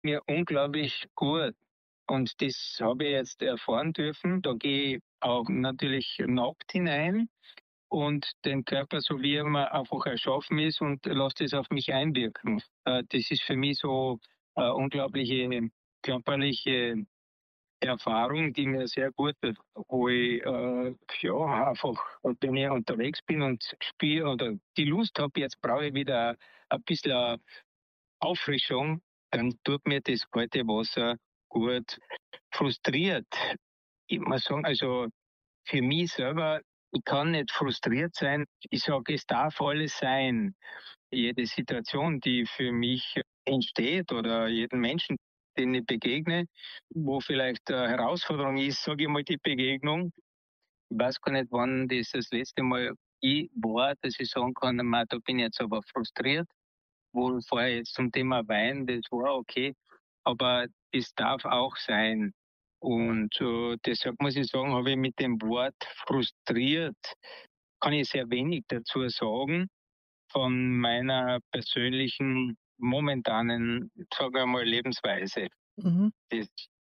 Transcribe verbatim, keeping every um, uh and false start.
mir unglaublich gut. Und das habe ich jetzt erfahren dürfen. Da gehe ich auch natürlich nackt hinein und den Körper, so wie er mir einfach erschaffen ist, und lasse das auf mich einwirken. Äh, Das ist für mich so eine unglaubliche körperliche Erfahrung, die mir sehr gut tut, wo ich äh, ja, einfach, wenn ich unterwegs bin und spiele oder die Lust habe, jetzt brauche ich wieder ein bisschen Auffrischung, dann tut mir das kalte Wasser gut. Frustriert, ich muss sagen, also für mich selber, ich kann nicht frustriert sein. Ich sage, es darf alles sein. Jede Situation, die für mich entsteht oder jeden Menschen, den ich begegne, wo vielleicht eine Herausforderung ist, sage ich mal, die Begegnung. Ich weiß gar nicht, wann das das letzte Mal ich war, dass ich sagen kann, da bin ich jetzt aber frustriert, wo vorher jetzt zum Thema Wein, das war okay, aber es darf auch sein. Und äh, deshalb muss ich sagen, habe ich mit dem Wort frustriert, kann ich sehr wenig dazu sagen von meiner persönlichen, momentanen, sagen wir mal, Lebensweise. Mhm. Das